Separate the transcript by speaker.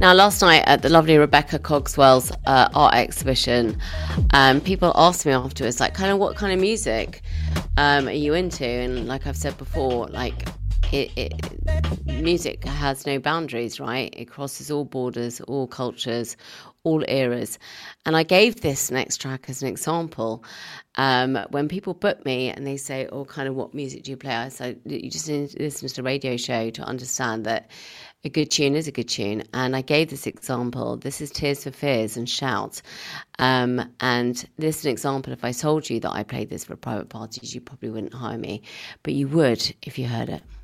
Speaker 1: Now, last night at the lovely Rebecca Cogswell's art exhibition, people asked me afterwards, like, kind of what kind of music are you into? And like I've said before, like music has no boundaries, right? It crosses all borders, all cultures, all eras. And I gave this next track as an example. When people book me and they say, oh, kind of what music do you play? I said, you just need to listen to the radio show to understand that a good tune is a good tune. And I gave this example. This is Tears for Fears and Shout. And this is an example. If I told you that I played this for private parties, you probably wouldn't hire me. But you would if you heard it.